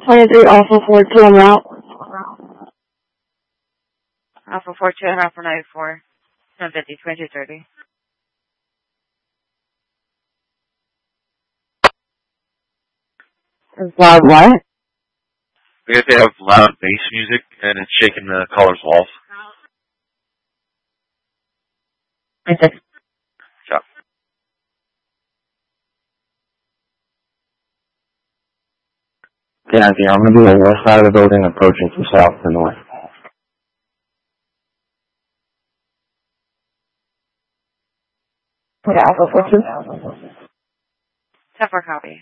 23 Alpha 42 en route. Alpha 42 and Alpha 94. 750, 2230. Loud what? We have to have loud bass music, and it's shaking the caller's walls. Okay. Yeah. Yeah, I'm going to be on the west side of the building, approaching from south to north. Yeah, Alpha 42. 10-4 copy.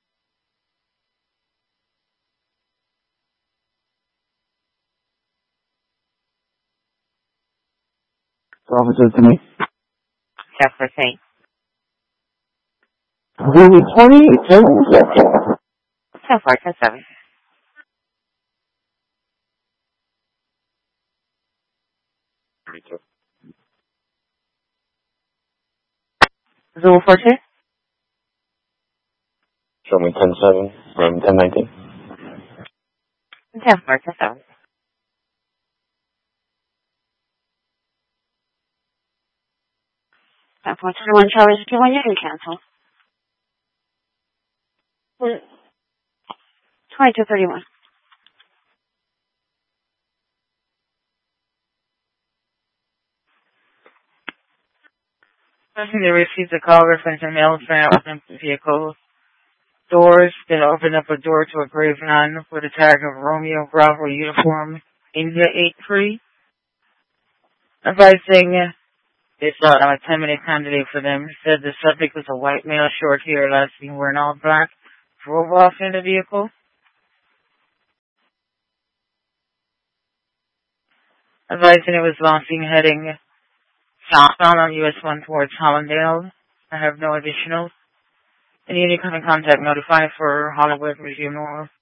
Officers to me. 10-4 Saint. Really, 20? 10-4, 10-7. Zulu 42. Show me 10-7 from 10-19. 10-4, 10-7. That point 21 Charlie 51, you can cancel. 2231. Person they received a call reference a male found with empty vehicle doors, then opened up a door to a grave nun with a tag of Romeo Bravo uniform, India 83. Advising they thought I'm a 10-minute candidate for them. Said the subject was a white male, short hair, last seen wearing all black, drove off in the vehicle. Advising it was last seen heading southbound on US 1 towards Hollandale. I have no additional. Any come in contact notify for Hollywood Review North.